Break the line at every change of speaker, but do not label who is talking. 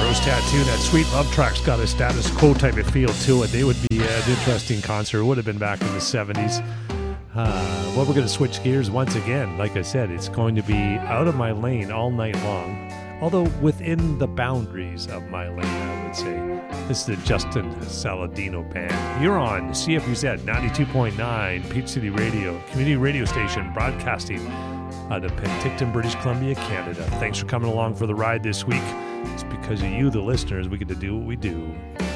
Rose Tattoo. That Sweet Love track's got a status quo type of feel to it. They would be an interesting concert. It would have been back in the 70s. Well, we're going to switch gears once again. Like I said, it's going to be out of my lane all night long. Although within the boundaries of my lane, I would say. This is the Justin Saladino Band. You're on CFUZ 92.9, Peach City Radio, community radio station broadcasting out of Penticton, British Columbia, Canada. Thanks for coming along for the ride this week. It's because of you, the listeners, we get to do what we do.